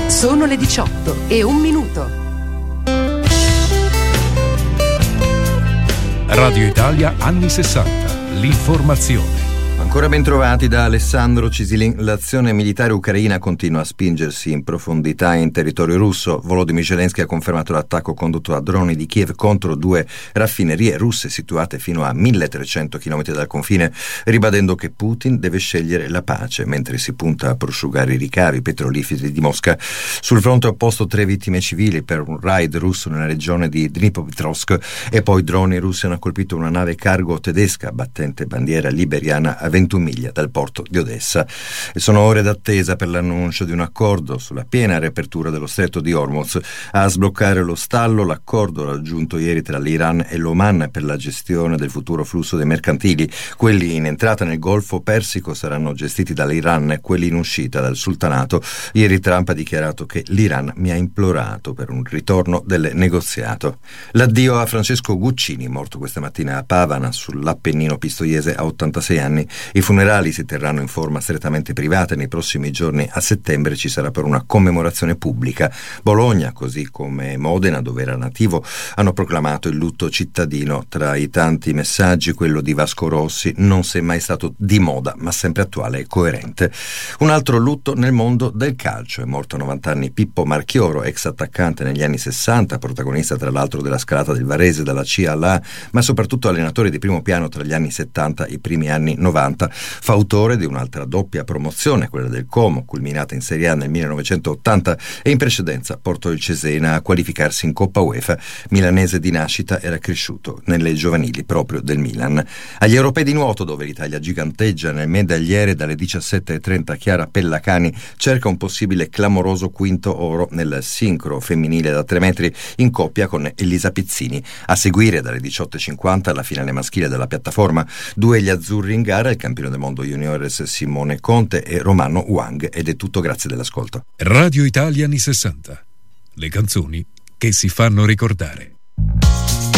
Sono le 18:01. Radio Italia anni 60. L'informazione. Ancora ben trovati da Alessandro Cisilin. L'azione militare ucraina continua a spingersi in profondità in territorio russo. Volodymyr Zelensky ha confermato l'attacco condotto a droni di Kiev contro 2 raffinerie russe situate fino a 1300 km dal confine, ribadendo che Putin deve scegliere la pace mentre si punta a prosciugare i ricavi petroliferi di Mosca. Sul fronte opposto 3 vittime civili per un raid russo nella regione di Dnipropetrovsk, e poi droni russi hanno colpito una nave cargo tedesca battente bandiera liberiana a 21 miglia dal porto di Odessa. E sono ore d'attesa per l'annuncio di un accordo sulla piena riapertura dello stretto di Hormuz. A sbloccare lo stallo l'accordo raggiunto ieri tra l'Iran e l'Oman per la gestione del futuro flusso dei mercantili. Quelli in entrata nel Golfo Persico saranno gestiti dall'Iran e quelli in uscita dal Sultanato. Ieri Trump ha dichiarato che l'Iran mi ha implorato per un ritorno del negoziato. L'addio a Francesco Guccini, morto questa mattina a Pavana sull'Appennino pistoiese a 86 anni. I funerali si terranno in forma strettamente privata e nei prossimi giorni a settembre ci sarà però una commemorazione pubblica. Bologna, così come Modena, dove era nativo, hanno proclamato il lutto cittadino. Tra i tanti messaggi quello di Vasco Rossi: non sei mai stato di moda ma sempre attuale e coerente. Un altro lutto nel mondo del calcio. È morto a 90 anni Pippo Marchioro, ex attaccante negli anni 60, protagonista tra l'altro della scalata del Varese dalla C alla A, ma soprattutto allenatore di primo piano tra gli anni 70 e i primi anni 90. Fautore di un'altra doppia promozione, quella del Como, culminata in Serie A nel 1980, e in precedenza portò il Cesena a qualificarsi in Coppa UEFA. Milanese di nascita, era cresciuto nelle giovanili proprio del Milan. Agli europei di nuoto, dove l'Italia giganteggia nel medagliere, dalle 17:30 Chiara Pellacani cerca un possibile clamoroso quinto oro nel sincro femminile da 3 metri in coppia con Elisa Pizzini. A seguire dalle 18:50 la finale maschile della piattaforma. 2 gli azzurri in gara, il campione del mondo juniores Simone Conte e Romano Wang. Ed è tutto, grazie dell'ascolto. Radio Italia anni 60. Le canzoni che si fanno ricordare.